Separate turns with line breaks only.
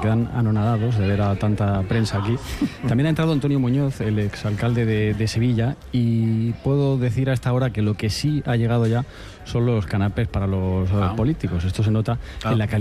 quedan anonadados de ver a tanta prensa aquí. También ha entrado Antonio Muñoz, el exalcalde de Sevilla, y puedo decir a esta hora que lo que sí ha llegado ya son los canapés para los políticos. Esto se nota en la calidad